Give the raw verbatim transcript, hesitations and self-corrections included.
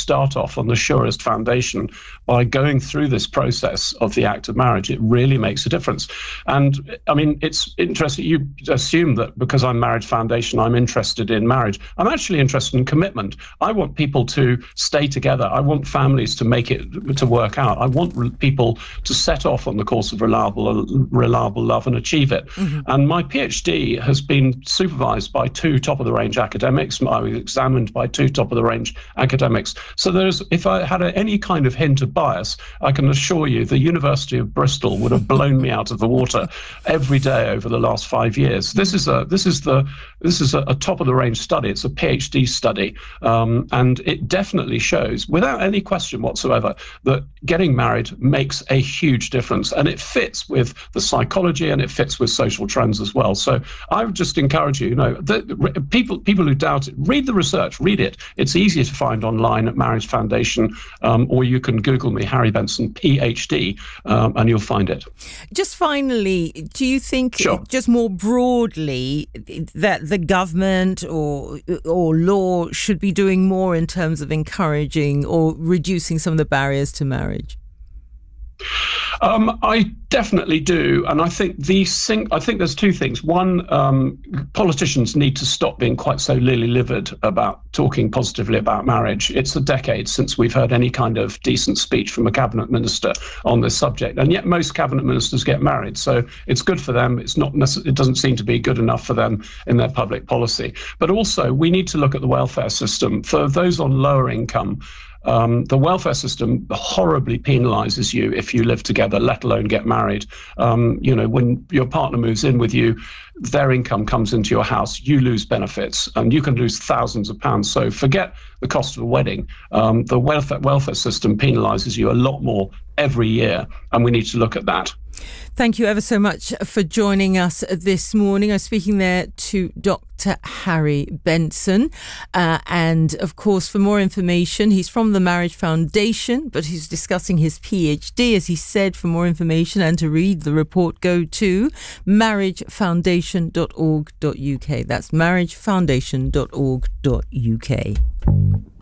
start off on the surest foundation by going through this process of the act of marriage, it really makes a difference. And I mean, it's interesting. You assume that because I'm Marriage Foundation, I'm interested in marriage. I'm actually interested in commitment. I want people to stay together. I want families to make it to work out. I want re- people to set off on the course of reliable, reliable love and achieve it. Mm-hmm. And my PhD has been supervised by two top-of-the-range academics. I was examined by two top-of-the-range academics. So there's, if I had a, any kind of hint of bias, I can assure you the University of Bristol would have blown me out of the water every day over the last five years. This is a this is the this is a, a top-of-the-range study. It's a PhD study, um, and it definitely shows, without any question whatsoever, that getting married makes a huge difference, and it fits with the psychology and it fits with social trends as well. So I would just encourage you, you know, the, people people who doubt it, read the research, read it. It's easier to find online at Marriage Foundation, um, or you can Google me, Harry Benson, PhD, um, and you'll find it. Just finally, do you think, sure. just more broadly, that the government or or law should be doing more in terms of encouraging or reducing some of the barriers to marriage? Um, I definitely do, and I think these thing, I think there's two things. One, um, politicians need to stop being quite so lily-livered about talking positively about marriage. It's a decade since we've heard any kind of decent speech from a cabinet minister on this subject, and yet most cabinet ministers get married. So it's good for them. It's not necess- it doesn't seem to be good enough for them in their public policy. But also, we need to look at the welfare system for those on lower income. Um, the welfare system horribly penalises you if you live together, let alone get married. Um, you know, when your partner moves in with you, their income comes into your house, you lose benefits, and you can lose thousands of pounds. So forget the cost of a wedding. Um, the welfare welfare system penalises you a lot more every year, and we need to look at that. Thank you ever so much for joining us this morning. I'm speaking there to Doctor Harry Benson. Uh, and of course, for more information, he's from the Marriage Foundation, but he's discussing his PhD, as he said. For more information and to read the report, go to marriage foundation dot org dot uk. That's marriage foundation dot org dot uk.